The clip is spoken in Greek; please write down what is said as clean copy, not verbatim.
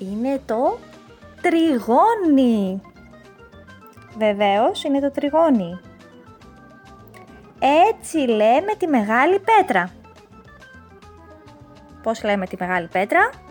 Είναι το τριγώνι. Βεβαίως είναι το τριγώνι. Έτσι λέμε τη μεγάλη πέτρα. Πώς λέμε τη μεγάλη πέτρα?